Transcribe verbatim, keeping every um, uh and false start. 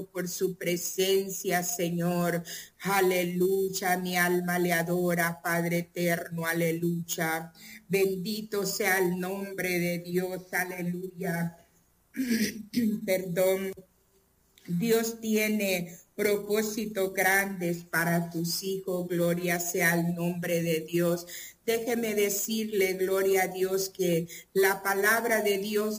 por su presencia, Señor. Aleluya, mi alma le adora, Padre eterno, aleluya. Bendito sea el nombre de Dios, aleluya. Perdón. Dios tiene propósitos grandes para tus hijos, gloria sea el nombre de Dios. Déjeme decirle, gloria a Dios, que la palabra de Dios